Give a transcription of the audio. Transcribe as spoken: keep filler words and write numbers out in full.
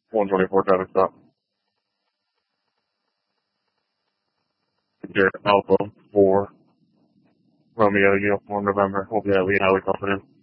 one twenty-four traffic stop. Victor Alpha four Romeo Uniform November. We'll be at Lee Highway Company.